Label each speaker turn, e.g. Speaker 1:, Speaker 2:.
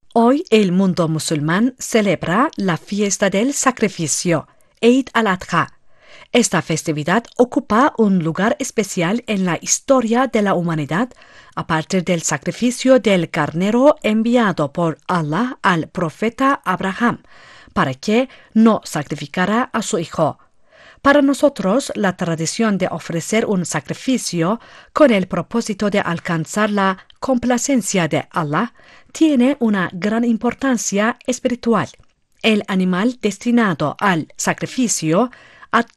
Speaker 1: Hoy el mundo musulmán celebra la fiesta del sacrificio, Eid al-Adha. Esta festividad ocupa un lugar especial en la historia de la humanidad a partir del sacrificio del carnero enviado por Allah al profeta Abraham para que no sacrificara a su hijo. Para nosotros, la tradición de ofrecer un sacrificio con el propósito de alcanzar la complacencia de Allah tiene una gran importancia espiritual. El animal destinado al sacrificio adquiere